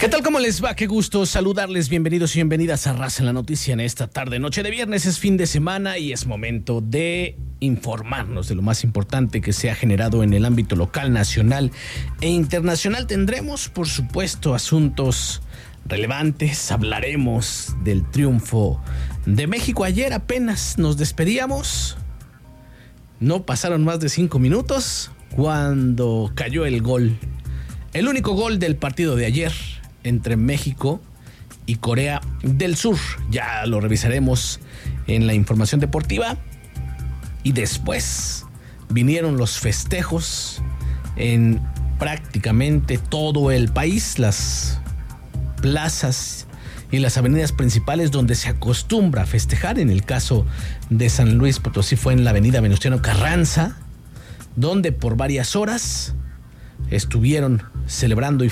¿Qué tal? ¿Cómo les va? Qué gusto saludarles. Bienvenidos y bienvenidas a Raza en la Noticia en esta tarde, noche de viernes. Es fin de semana y es momento de informarnos de lo más importante que se ha generado en el ámbito local, nacional e internacional. Tendremos, por supuesto, asuntos relevantes. Hablaremos del triunfo de México. Ayer apenas nos despedíamos. No pasaron más de 5 minutos cuando cayó el gol. El único gol del partido de ayer entre México y Corea del Sur. Ya lo revisaremos en la información deportiva. Y después vinieron los festejos en prácticamente todo el país, las plazas y las avenidas principales donde se acostumbra a festejar. En el caso de San Luis Potosí fue en la avenida Venustiano Carranza, donde por varias horas estuvieron celebrando y